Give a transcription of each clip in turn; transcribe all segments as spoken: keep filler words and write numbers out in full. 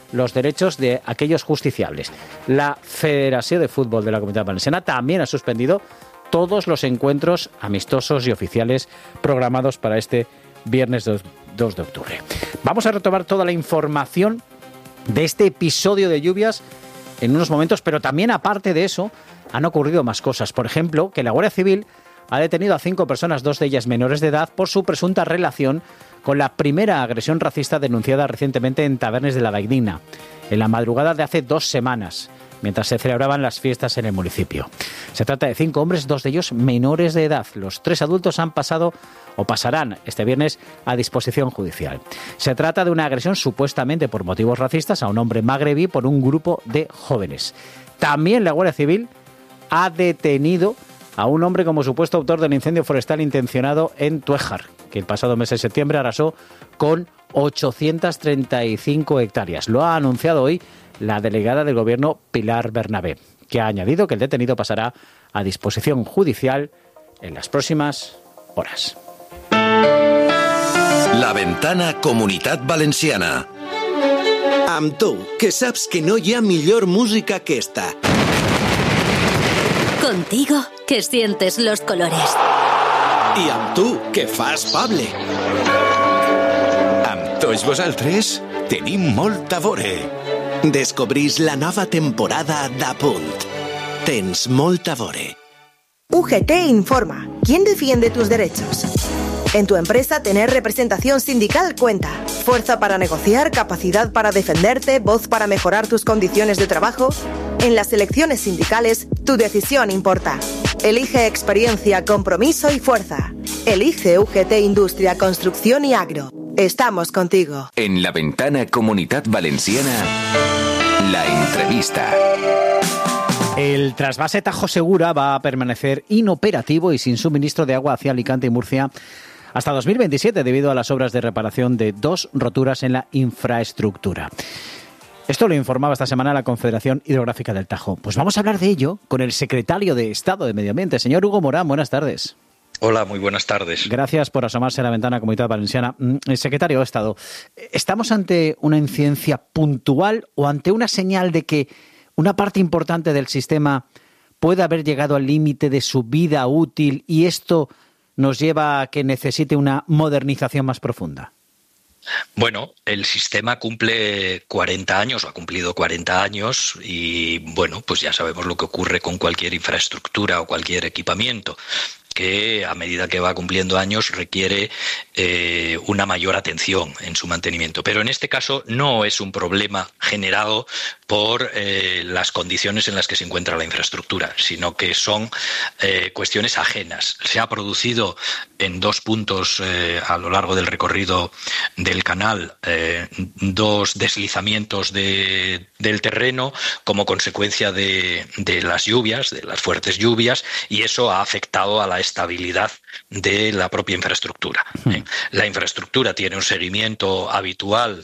los derechos de aquellos justiciables. La Federación de Fútbol de la Comunitat Valenciana también ha suspendido todos los encuentros amistosos y oficiales programados para este viernes dos de octubre. Vamos a retomar toda la información de este episodio de lluvias en unos momentos, pero también aparte de eso han ocurrido más cosas. Por ejemplo, que la Guardia Civil ha detenido a cinco personas, dos de ellas menores de edad, por su presunta relación con la primera agresión racista denunciada recientemente en Tavernes de la Valldigna, en la madrugada de hace dos semanas, mientras se celebraban las fiestas en el municipio. Se trata de cinco hombres, dos de ellos menores de edad. Los tres adultos han pasado o pasarán este viernes a disposición judicial. Se trata de una agresión supuestamente por motivos racistas a un hombre magrebí por un grupo de jóvenes. También la Guardia Civil ha detenido a un hombre como supuesto autor del incendio forestal intencionado en Tuéjar, que el pasado mes de septiembre arrasó con ochocientas treinta y cinco hectáreas. Lo ha anunciado hoy la delegada del Gobierno, Pilar Bernabé, que ha añadido que el detenido pasará a disposición judicial en las próximas horas. La Ventana Comunitat Valenciana. Amb tu, que saps que no hi ha millor música que esta. Contigo, que sientes los colores. I amb tu, que fas Pable. Amb tots vosaltres tenim molt a veure. Descobrís la nova temporada d'Apunt. Tens molt a veure. U G T informa. ¿Quién defiende tus derechos? En tu empresa, tener representación sindical cuenta. Fuerza para negociar, capacidad para defenderte, voz para mejorar tus condiciones de trabajo. En las elecciones sindicales, tu decisión importa. Elige experiencia, compromiso y fuerza. Elige U G T Industria, Construcción y Agro. Estamos contigo. En La Ventana Comunitat Valenciana, la entrevista. El trasvase Tajo Segura va a permanecer inoperativo y sin suministro de agua hacia Alicante y Murcia hasta dos mil veintisiete debido a las obras de reparación de dos roturas en la infraestructura. Esto lo informaba esta semana la Confederación Hidrográfica del Tajo. Pues vamos a hablar de ello con el secretario de Estado de Medio Ambiente, señor Hugo Morán. Buenas tardes. Hola, muy buenas tardes. Gracias por asomarse a la ventana Comunitat Valenciana. El secretario de Estado, ¿estamos ante una incidencia puntual o ante una señal de que una parte importante del sistema puede haber llegado al límite de su vida útil y esto nos lleva a que necesite una modernización más profunda? Bueno, el sistema cumple cuarenta años, o ha cumplido cuarenta años, y bueno, pues ya sabemos lo que ocurre con cualquier infraestructura o cualquier equipamiento, que a medida que va cumpliendo años requiere eh, una mayor atención en su mantenimiento. Pero en este caso no es un problema generado por eh, las condiciones en las que se encuentra la infraestructura, sino que son eh, cuestiones ajenas. Se ha producido en dos puntos eh, a lo largo del recorrido del canal eh, dos deslizamientos de, del terreno como consecuencia de, de las lluvias, de las fuertes lluvias, y eso ha afectado a la estabilidad de la propia infraestructura. ¿eh? La infraestructura tiene un seguimiento habitual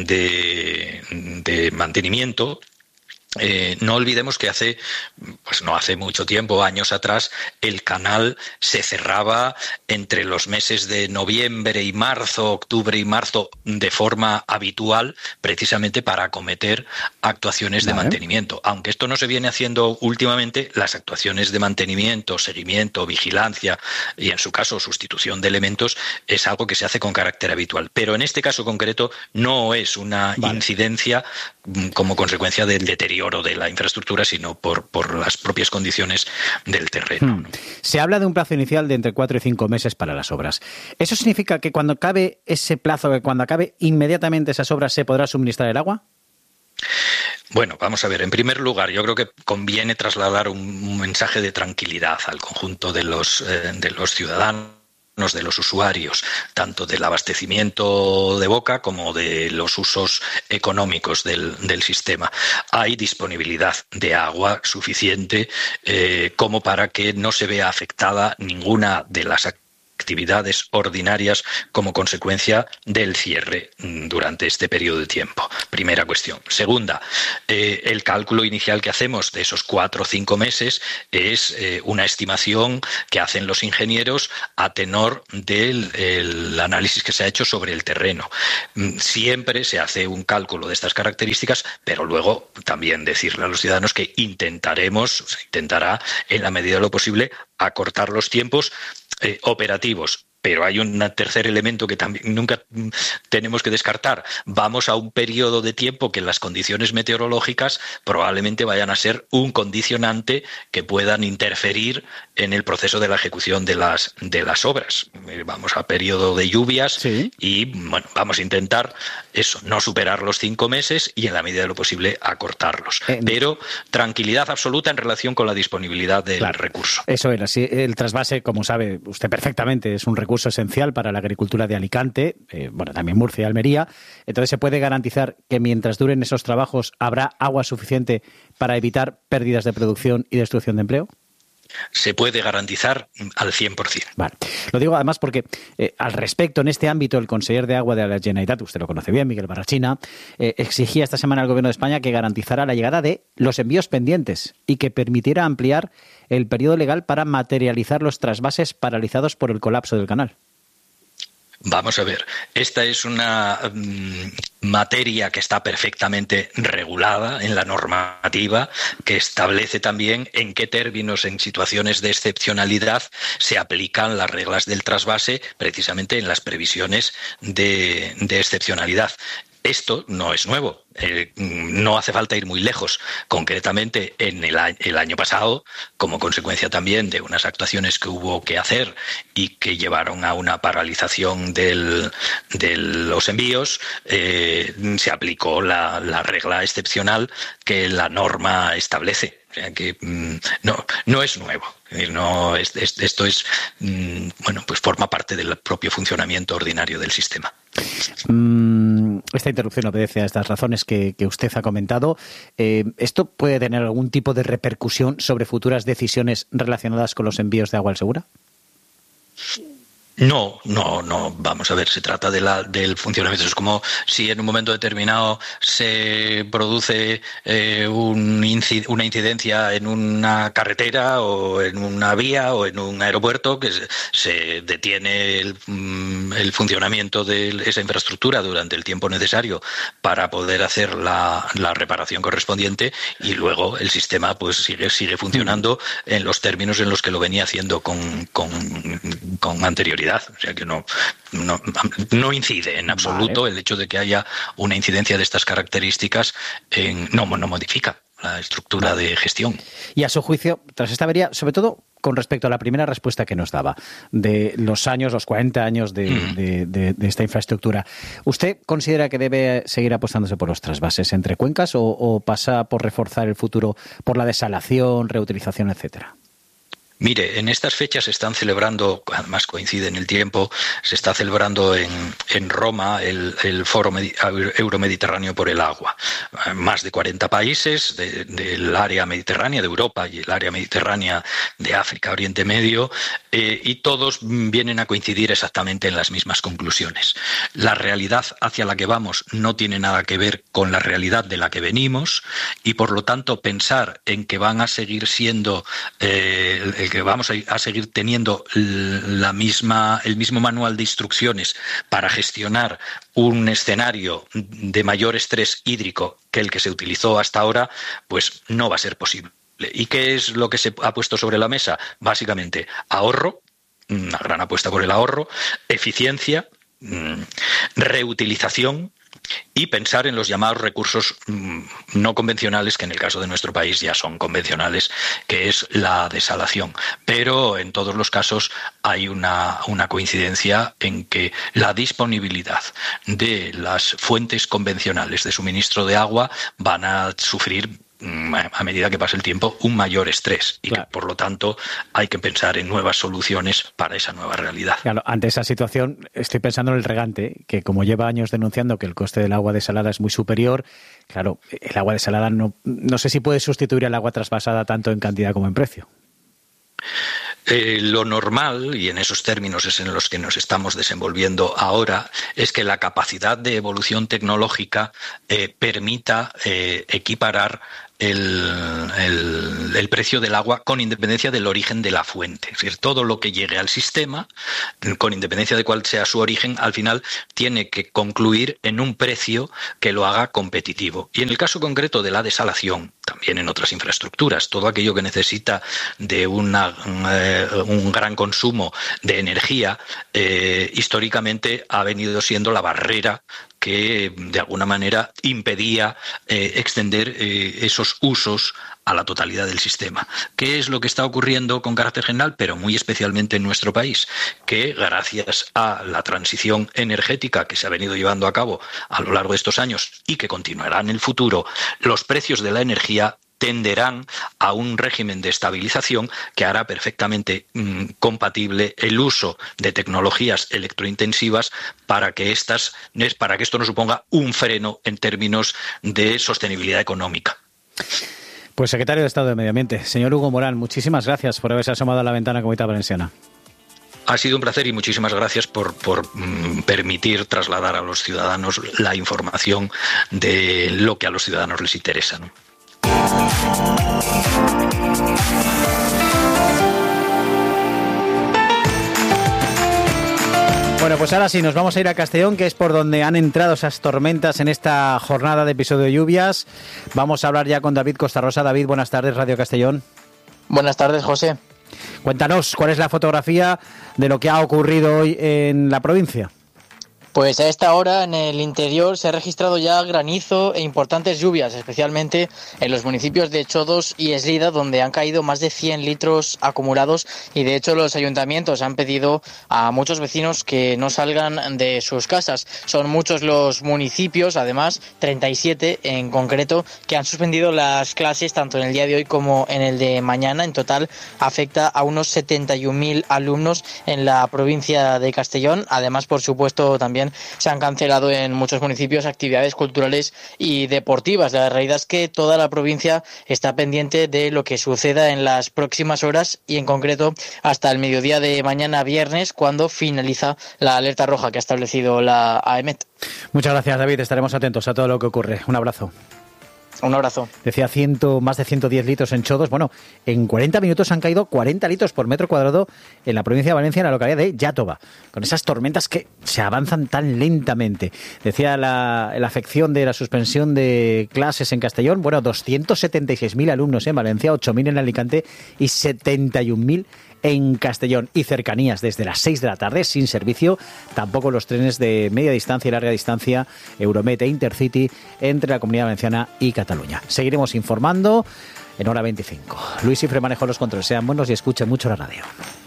de, de mantenimiento. Eh, no olvidemos que hace, pues no hace mucho tiempo, años atrás, el canal se cerraba entre los meses de noviembre y marzo, octubre y marzo, de forma habitual, precisamente para acometer actuaciones de Vale. mantenimiento. Aunque esto no se viene haciendo últimamente, las actuaciones de mantenimiento, seguimiento, vigilancia y, en su caso, sustitución de elementos es algo que se hace con carácter habitual. Pero en este caso concreto no es una Vale. incidencia como consecuencia del deterioro de la infraestructura, sino por, por las propias condiciones del terreno. Hmm. Se habla de un plazo inicial de entre cuatro y cinco meses para las obras. ¿Eso significa que cuando acabe ese plazo, que cuando acabe inmediatamente esas obras, se podrá suministrar el agua? Bueno, vamos a ver. En primer lugar, yo creo que conviene trasladar un, un mensaje de tranquilidad al conjunto de los, eh, de los ciudadanos, de los usuarios, tanto del abastecimiento de boca como de los usos económicos del, del sistema. Hay disponibilidad de agua suficiente eh, como para que no se vea afectada ninguna de las actividades actividades ordinarias como consecuencia del cierre durante este periodo de tiempo. Primera cuestión. Segunda, eh, el cálculo inicial que hacemos de esos cuatro o cinco meses es eh, una estimación que hacen los ingenieros a tenor del el análisis que se ha hecho sobre el terreno. Siempre se hace un cálculo de estas características, pero luego también decirle a los ciudadanos que intentaremos, se intentará en la medida de lo posible acortar los tiempos eh, operativos. Pero hay un tercer elemento que también nunca tenemos que descartar. Vamos a un periodo de tiempo que las condiciones meteorológicas probablemente vayan a ser un condicionante que puedan interferir en el proceso de la ejecución de las, de las obras. Vamos a periodo de lluvias, sí. Y bueno, vamos a intentar eso, no superar los cinco meses y en la medida de lo posible acortarlos. Eh, Pero tranquilidad absoluta en relación con la disponibilidad del claro, recurso. Eso era, sí, el trasvase, como sabe usted perfectamente, es un recurso recurso esencial para la agricultura de Alicante, eh, bueno, también Murcia y Almería. Entonces, ¿se puede garantizar que mientras duren esos trabajos habrá agua suficiente para evitar pérdidas de producción y destrucción de empleo? Se puede garantizar al cien por ciento. Vale. Lo digo además porque eh, al respecto, en este ámbito, el conseller de Agua de la Generalitat, usted lo conoce bien, Miguel Barrachina, eh, exigía esta semana al Gobierno de España que garantizara la llegada de los envíos pendientes y que permitiera ampliar el periodo legal para materializar los trasvases paralizados por el colapso del canal. Vamos a ver, esta es una um, materia que está perfectamente regulada en la normativa, que establece también en qué términos, en situaciones de excepcionalidad, se aplican las reglas del trasvase, precisamente en las previsiones de, de excepcionalidad. Esto no es nuevo, eh, no hace falta ir muy lejos. Concretamente, en el, el año pasado, como consecuencia también de unas actuaciones que hubo que hacer y que llevaron a una paralización del, de los envíos, eh, se aplicó la, la regla excepcional que la norma establece. O sea que mm, no, no es nuevo. No, es, es, esto es, mm, bueno, pues forma parte del propio funcionamiento ordinario del sistema. Mm, esta interrupción obedece a estas razones que, que usted ha comentado. Eh, ¿Esto puede tener algún tipo de repercusión sobre futuras decisiones relacionadas con los envíos de agua al Segura? No, no, no. Vamos a ver, se trata de la, del funcionamiento. Es como si en un momento determinado se produce eh, un incid- una incidencia en una carretera o en una vía o en un aeropuerto, que se, se detiene el, el funcionamiento de esa infraestructura durante el tiempo necesario para poder hacer la, la reparación correspondiente, y luego el sistema pues sigue, sigue funcionando en los términos en los que lo venía haciendo con, con, con anterioridad. O sea que no, no, no incide en absoluto. Vale. El hecho de que haya una incidencia de estas características en, no, no modifica la estructura vale. de gestión. Y a su juicio, tras esta avería, sobre todo con respecto a la primera respuesta que nos daba, de los años, los cuarenta años de, mm. de, de, de esta infraestructura, ¿usted considera que debe seguir apostándose por los trasvases entre cuencas o, o pasa por reforzar el futuro por la desalación, reutilización, etcétera? Mire, en estas fechas se están celebrando, además coincide en el tiempo, se está celebrando en, en Roma el, el Foro Medi- Euromediterráneo por el Agua. Más de cuarenta países de, del área mediterránea de Europa y el área mediterránea de África, Oriente Medio, eh, y todos vienen a coincidir exactamente en las mismas conclusiones. La realidad hacia la que vamos no tiene nada que ver con la realidad de la que venimos, y por lo tanto pensar en que van a seguir siendo eh, el que vamos a seguir teniendo la misma, el mismo manual de instrucciones para gestionar un escenario de mayor estrés hídrico que el que se utilizó hasta ahora, pues no va a ser posible. ¿Y qué es lo que se ha puesto sobre la mesa? Básicamente ahorro, una gran apuesta por el ahorro, eficiencia, reutilización y pensar en los llamados recursos mmm, no convencionales, que en el caso de nuestro país ya son convencionales, que es la desalación. Pero en todos los casos hay una, una coincidencia en que la disponibilidad de las fuentes convencionales de suministro de agua van a sufrir, a medida que pasa el tiempo, un mayor estrés, y claro, que por lo tanto hay que pensar en nuevas soluciones para esa nueva realidad. Claro, ante esa situación estoy pensando en el regante, que como lleva años denunciando que el coste del agua desalada es muy superior, claro, el agua desalada no, no sé si puede sustituir al agua trasvasada tanto en cantidad como en precio. Eh, lo normal, y en esos términos es en los que nos estamos desenvolviendo ahora, es que la capacidad de evolución tecnológica eh, permita eh, equiparar El, el, el precio del agua con independencia del origen de la fuente. Es decir, todo lo que llegue al sistema, con independencia de cuál sea su origen, al final tiene que concluir en un precio que lo haga competitivo. Y en el caso concreto de la desalación, también en otras infraestructuras, todo aquello que necesita de una, eh, un gran consumo de energía, eh, históricamente ha venido siendo la barrera que de alguna manera impedía eh, extender eh, esos usos a la totalidad del sistema. ¿Qué es lo que está ocurriendo con carácter general, pero muy especialmente en nuestro país? Que gracias a la transición energética que se ha venido llevando a cabo a lo largo de estos años y que continuará en el futuro, los precios de la energía tenderán a un régimen de estabilización que hará perfectamente mmm, compatible el uso de tecnologías electrointensivas para que estas, para que esto no suponga un freno en términos de sostenibilidad económica. Pues secretario de Estado de Medio Ambiente, señor Hugo Morán, muchísimas gracias por haberse asomado a la ventana Comunidad Valenciana. Ha sido un placer y muchísimas gracias por, por mm, permitir trasladar a los ciudadanos la información de lo que a los ciudadanos les interesa, ¿no? Bueno, pues ahora sí, nos vamos a ir a Castellón, que es por donde han entrado esas tormentas en esta jornada de episodio de lluvias. Vamos a hablar ya con David Costarrosa. David, buenas tardes, Radio Castellón. Buenas tardes, José. Cuéntanos, ¿cuál es la fotografía de lo que ha ocurrido hoy en la provincia? Pues a esta hora en el interior se ha registrado ya granizo e importantes lluvias, especialmente en los municipios de Chodos y Eslida, donde han caído más de cien litros acumulados, y de hecho los ayuntamientos han pedido a muchos vecinos que no salgan de sus casas. Son muchos los municipios, además treinta y siete en concreto, que han suspendido las clases tanto en el día de hoy como en el de mañana. En total afecta a unos setenta y un mil alumnos en la provincia de Castellón. Además, por supuesto, también se han cancelado en muchos municipios actividades culturales y deportivas. La realidad es que toda la provincia está pendiente de lo que suceda en las próximas horas y en concreto hasta el mediodía de mañana viernes, cuando finaliza la alerta roja que ha establecido la AEMET. Muchas gracias, David. Estaremos atentos a todo lo que ocurre. Un abrazo. Un abrazo. Decía ciento, más de ciento diez litros en Chodos. Bueno, en cuarenta minutos han caído cuarenta litros por metro cuadrado en la provincia de Valencia, en la localidad de Yátova, con esas tormentas que se avanzan tan lentamente. Decía la, la afección de la suspensión de clases en Castellón. Bueno, doscientos setenta y seis mil alumnos en Valencia, ocho mil en Alicante y setenta y un mil en Castellón. Y cercanías desde las seis de la tarde sin servicio, tampoco los trenes de media distancia y larga distancia Euromet e Intercity entre la Comunidad Valenciana y Cataluña. Seguiremos informando en hora veinticinco. Luis Ifre manejó los controles. Sean buenos y escuchen mucho la radio.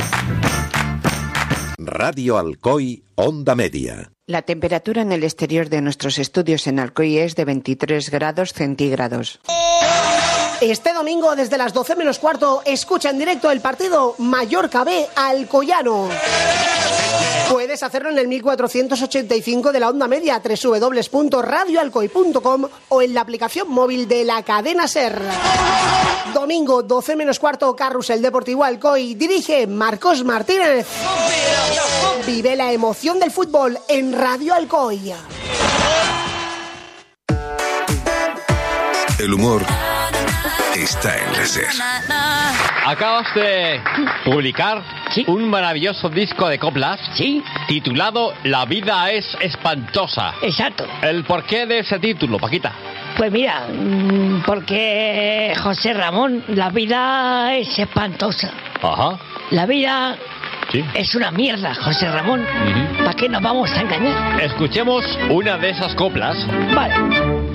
Radio Alcoy, Onda Media. La temperatura en el exterior de nuestros estudios en Alcoy es de veintitrés grados centígrados. Este domingo, desde las doce menos cuarto, escucha en directo el partido Mallorca B Alcoyano. Puedes hacerlo en el mil cuatrocientos ochenta y cinco de la onda media, doble u doble u doble u punto radio alcoy punto com, o en la aplicación móvil de la cadena SER. Domingo, doce menos cuarto, Carrusel Deportivo Alcoy. Dirige Marcos Martínez. Vive la emoción del fútbol en Radio Alcoy. El humor está en la SER. Acabas de publicar ¿Sí? un maravilloso disco de coplas ¿Sí? titulado La vida es espantosa. Exacto. ¿El porqué de ese título, Paquita? Pues mira, porque José Ramón, la vida es espantosa. Ajá. La vida ¿Sí? es una mierda, José Ramón. Uh-huh. ¿Para qué nos vamos a engañar? Escuchemos una de esas coplas. Vale.